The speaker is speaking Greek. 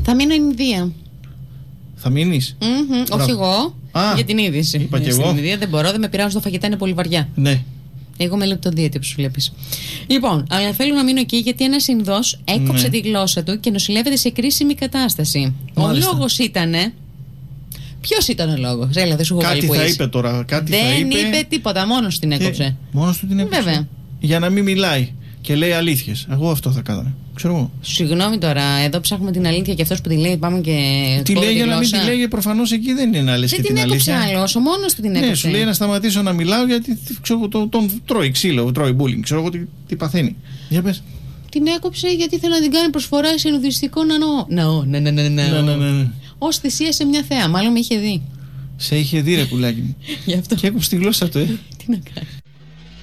Θα μείνω Ινδία. Θα μείνεις? Όχι εγώ. Για την είδηση. Είπα και στην εγώ. Ινδία δεν μπορώ, δεν με πειράζουν τα φαγητά, είναι πολύ βαριά. Ναι. Εγώ με λεπτοδίαιτη, όπως σου βλέπεις. Λοιπόν, αλλά θέλω να μείνω εκεί γιατί ένας Ινδός έκοψε τη γλώσσα του και νοσηλεύεται σε κρίσιμη κατάσταση. Μάλιστα. Ο λόγος ήτανε. Ποιος ήταν ο λόγος? Έλα, δεν σου έχω Κάτι βάλει θα quiz. είπε τώρα. Δεν είπε τίποτα, μόνος την έκοψε. Μόνος του την έκοψε. Βέβαια. Για να μην μιλάει και λέει αλήθειες. Εγώ αυτό θα κάνω. Ξέρω εγώ. Συγγνώμη τώρα, εδώ ψάχνουμε την αλήθεια και αυτός που τη λέει πάμε και. Τι λέει για να μην τη λέει, προφανώς εκεί δεν είναι να λες και την αλήθεια. Δεν την έκοψε άλλος, ο μόνος του την έκοψε. Ναι, σου λέει να σταματήσω να μιλάω γιατί ξέρω, τον τρώει ξύλο, τρώει bullying. Ξέρω εγώ τι παθαίνει. Για πες. Την έκοψε γιατί θέλει να την κάνει προσφορά σε νουδιστικό ναό. Ναι. Ως θυσία σε μια θέα. Μάλλον με είχε δει. Σε είχε δει, ρε πουλάκι μου. Γι' αυτό. Και έκοψε τη γλώσσα του, Τι να κάνει.